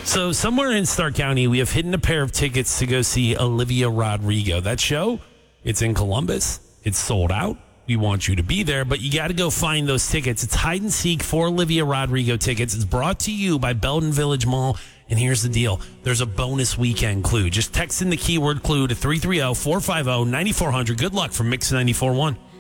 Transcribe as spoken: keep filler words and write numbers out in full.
So somewhere in Stark County, we have hidden a pair of tickets to go see Olivia Rodrigo. That show, it's in Columbus. It's sold out. We want you to be there, but you got to go find those tickets. It's hide and seek for Olivia Rodrigo tickets. It's brought to you by Belden Village Mall. And here's the deal. There's a bonus weekend clue. Just text in the keyword clue to three three zero, four five zero, nine four zero zero. Good luck from Mix ninety-four point one.